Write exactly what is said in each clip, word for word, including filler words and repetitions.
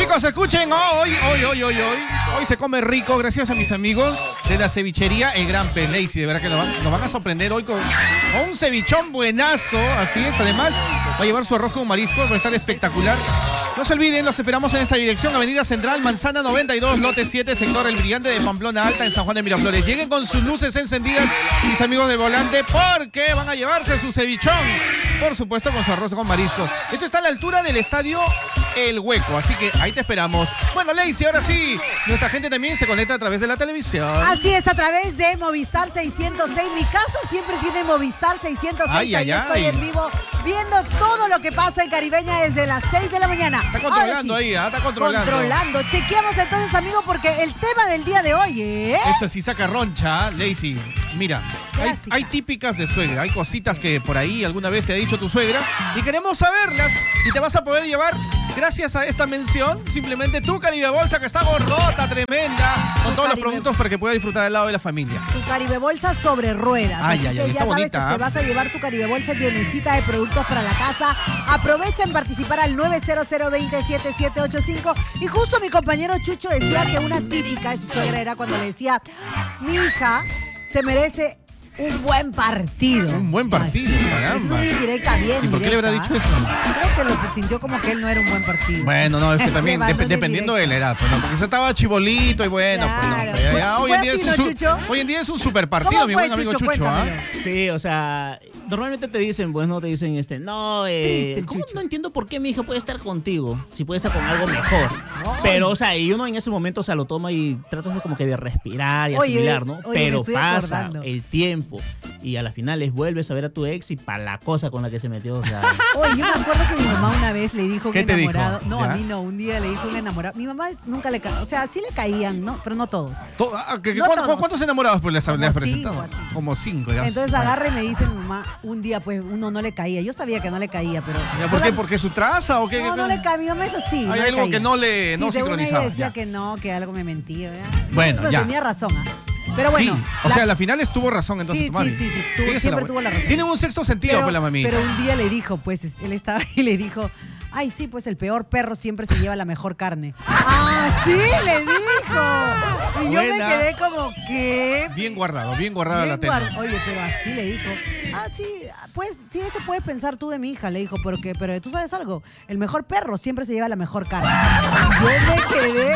Chicos, escuchen, oh, hoy, hoy, hoy, hoy, hoy, hoy se come rico gracias a mis amigos de la cevichería El Gran Lazy. De verdad que nos van, nos van a sorprender hoy con, con un cevichón buenazo, así es. Además, va a llevar su arroz con mariscos, va a estar espectacular. No se olviden, los esperamos en esta dirección, Avenida Central, Manzana noventa y dos, lote siete, sector El Brillante de Pamplona Alta, en San Juan de Miraflores. Lleguen con sus luces encendidas, mis amigos del volante, porque van a llevarse su cevichón. Por supuesto, con su arroz con mariscos. Esto está a la altura del estadio El Hueco, así que ahí te esperamos. Bueno, Lazy, ahora sí, nuestra gente también se conecta a través de la televisión. Así es, a través de Movistar seiscientos seis. Mi casa siempre tiene Movistar seiscientos seis. Ay, ahí ay, estoy ay. en vivo viendo todo lo que pasa en Caribeña desde las seis de la mañana. Está controlando sí, ahí, ¿eh? Está controlando. Controlando. Chequeamos entonces, amigos, porque el tema del día de hoy es... Eso sí saca roncha, Lazy. Mira, hay, hay típicas de suegra, hay cositas que por ahí alguna vez te ha dicho tu suegra y queremos saberlas y te vas a poder llevar, gracias a esta mención, simplemente tu Caribe Bolsa que está gordota, tremenda, con Tu todos Caribe... los productos para que puedas disfrutar al lado de la familia. Tu Caribe Bolsa sobre ruedas. Ay, Así ay, que ay, ya está sabes, bonita, te ¿eh? vas a llevar tu Caribe Bolsa llenecita de productos para la casa. Aprovecha en participar al nueve cero cero, dos cero, siete siete ocho cinco. Y justo mi compañero Chucho decía que una típica de su suegra era cuando le decía, mi hija se merece un buen partido. Un buen partido, Así, caramba. es una directa bien. ¿Y por qué le habrá directa. dicho eso? Creo que lo sintió como que él no era un buen partido. Bueno, no, es que también Bastante dep- dependiendo de directo. la edad, pues, ¿no? Porque se estaba chibolito y bueno, Claro. pues no, ya, ya, hoy, ¿Fue en día así, es no, un su- Chucho? hoy en día es un super partido, ¿Cómo mi fue, buen amigo Chucho? Chucho, ¿ah? Cuéntamelo. Sí, o sea, normalmente te dicen, pues no te dicen, este, no, eh, Triste el ¿cómo Chucho. no entiendo por qué mi hija puede estar contigo? Si puede estar con algo mejor. Ay. Pero, o sea, y uno en ese momento, o sea, lo toma y trata de como que de respirar y Oye, asimilar, ¿no? oye, me Pero estoy pasa acordando. el tiempo y a la final les vuelves a ver a tu ex y para la cosa con la que se metió, o sea... Oye, yo me acuerdo que mi mamá una vez le dijo ¿Qué un te dijo? enamorado. No, ¿Ya? a mí no, un día le dijo un enamorado. Mi mamá nunca le caía, o sea, sí le caían, ¿no? Pero no todos. To- ah, ¿qué- No ¿cuántos, todos. ¿Cuántos enamorados pues, les, Como les has cinco, presentado? así. Como cinco, ya. Entonces agarra y me dice mi mamá, un día pues uno no le caía. Yo sabía que no le caía, pero... Ya, ¿por qué? ¿Porque su traza o qué? No, no le caía, mi mamá es así. no Hay le algo caía. que no le no Sí, según sincronizaba. ella decía Ya. que no, que algo me mentía. ¿ya? Bueno, Pero ya. tenía razón, ¿ah? Pero bueno. Sí, o la- sea, a la final estuvo razón entonces Sí, tu mami. sí, sí, sí, tuvo- Fíjese siempre la- tuvo la razón. Tiene un sexto sentido pero, pues la mamita. pero un día le dijo, pues, es- él estaba y le dijo, ay, sí, pues el peor perro siempre se lleva la mejor carne. ¡Ah, sí! Le dijo. Y yo Buena. me quedé como, ¿qué? Bien guardado, bien guardada Bien la tesa. guar- Oye, pero así le dijo. Ah, sí, pues, sí, eso puedes pensar tú de mi hija, le dijo, pero que, pero tú sabes algo, el mejor perro siempre se lleva la mejor carne. Yo me quedé,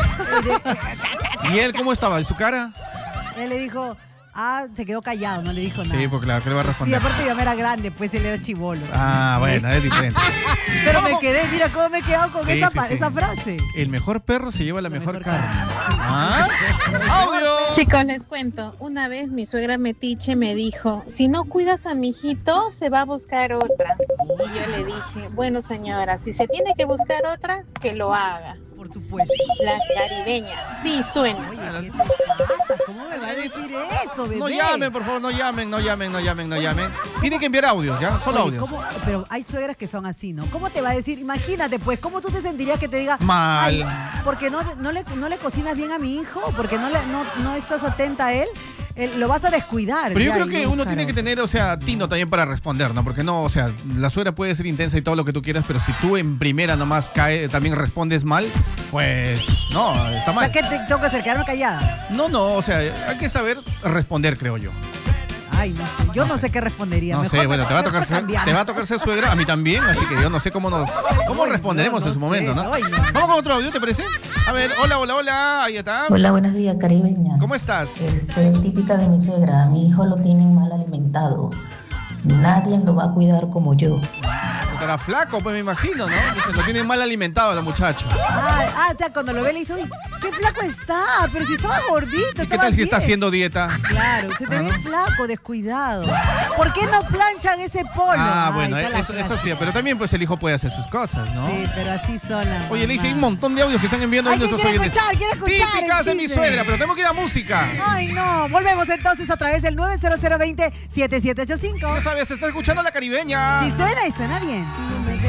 ¿Y él cómo estaba? ¿En su cara? él le dijo, ah, se quedó callado, no le dijo nada. Sí, porque la que le va a Y responder. aparte mi mamá era grande, pues él era chibolo. Ah, bueno, es diferente. Pero me quedé, mira cómo me he quedado con Sí, esa, sí, pa- sí. esa frase. El mejor perro se lleva la, La mejor, mejor carne. carne. ¿Ah? ¡Audio! Chicos, les cuento. Una vez mi suegra metiche me dijo, si no cuidas a mi hijito, se va a buscar otra. Y yo le dije, bueno señora, si se tiene que buscar otra, que lo haga. Por supuesto. La caribeña, sí suena. Oye, ¿qué te pasa? ¿Cómo me va a decir eso, bebé? No llamen, por favor, no llamen, no llamen, no llamen, no llamen. Tienen que enviar audios, ¿ya? Solo Oye, audios. ¿cómo? Pero hay suegras que son así, ¿no? ¿Cómo te va a decir? Imagínate, pues, ¿cómo tú te sentirías que te diga Mal. "Ay, porque no, no, le, no le cocinas bien a mi hijo? ¿Porque no, le, no, no estás atenta a él? Eh, lo vas a descuidar. Pero yo ya, creo y que no, uno tiene carajo. que tener, o sea, tino también para responder, ¿no? Porque no, o sea, la suegra puede ser intensa y todo lo que tú quieras, pero si tú en primera nomás cae, también respondes mal, pues no, está O sea, mal. ¿qué te tengo que hacer? ¿Quedarme callada? No, no, o sea, hay que saber responder, creo yo. Ay, no sé. Yo no sé qué respondería. No Mejor sé, me- bueno, te va a mejor tocar ser, cambiar. te va a tocar ser suegra, a mí también, así que yo no sé cómo nos cómo Ay, responderemos no, no en su momento, sé, ¿no? ay, no. Vamos con otro audio, ¿te parece? A ver, hola, hola, hola, ahí está. Hola, buenos días, caribeña. ¿Cómo estás? Este, típica de mi suegra, a mi hijo lo tienen mal alimentado. Nadie lo va a cuidar como yo. Estará flaco, pues me imagino, ¿no? Dice, lo tienen mal alimentado el muchacho. Ah, ah, o sea, cuando lo ve le dice, uy, qué flaco está, pero si estaba gordito, ¿Y qué estaba tal si bien". está haciendo dieta? Claro, se te ve Ajá. flaco, descuidado. ¿Por qué no planchan ese polo? Ah, Ay, bueno, está la eso, eso frase. sí, pero también pues el hijo puede hacer sus cosas, ¿no? Sí, pero así son las Oye, le hice mamás. un montón de audios que están enviando Ay, hoy ¿quién nuestros quiere oyentes. escuchar? ¿Quiere escuchar Típicas el de mi chisme? suegra, pero tenemos que ir a música. Ay, no. Volvemos entonces a través del nueve cero cero dos cero siete siete ocho cinco. Ya sabes, se está escuchando la caribeña. Si suena y suena bien.